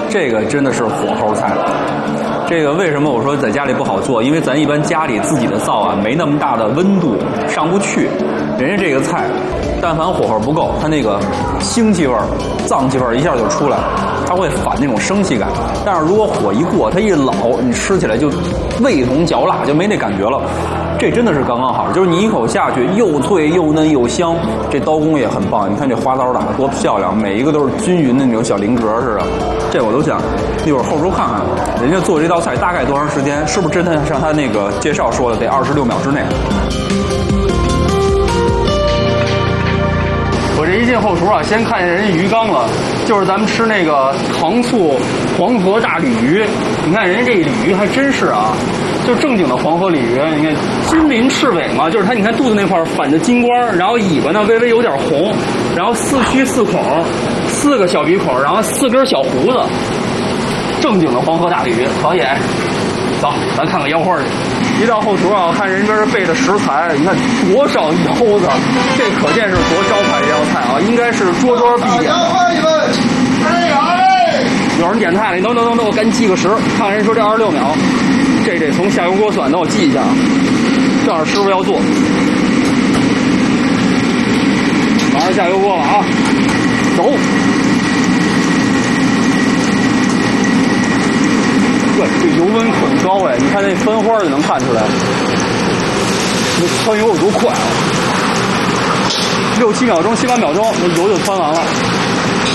这个真的是火候菜。这个为什么我说在家里不好做？因为咱一般家里自己的灶啊，没那么大的温度，上不去。人家这个菜，但凡火候不够，它那个腥气味儿、脏气味儿一下就出来，它会反那种生气感。但是如果火一过，它一老，你吃起来就味同嚼蜡，就没那感觉了。这真的是刚刚好，就是你一口下去又脆又嫩又香。这刀工也很棒，你看这花刀打得多漂亮，每一个都是均匀的那种小菱格似的。这我都想一会儿后厨看看，人家做这道菜大概多长时间？是不是真的像他那个介绍说的，得26秒之内？我这一进后厨啊，先看见人家鱼缸了，就是咱们吃那个糖醋黄河大鲤鱼。你看人家这鲤鱼还真是啊，就正经的黄河鲤鱼。你看金鳞赤尾嘛，就是它，你看肚子那块反着金光，然后尾巴呢微微有点红，然后4须4孔，4个小鼻孔，然后4根小胡子，正经的黄河大鲤鱼，可以。走，咱看看腰花去。一到后厨啊，看人家备的食材，你看多少腰子，这可见是多招牌这道菜啊，应该是桌桌必点。有人点菜了，你等，我赶紧记个时，看人说这26秒，这从下油锅算，等我记一下，正好师傅要做，马上下油锅了啊，走。对，这油温很高哎，你看那喷花就能看出来，那汆油有多快啊！6、7秒钟、7、8秒钟，那油就汆完了。